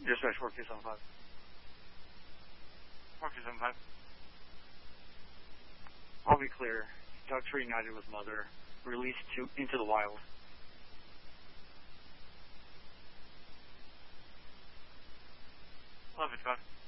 Dispatch 4275. 4275. I'll be clear. Ducks reunited with mother. Released into the wild. Love it, Scott.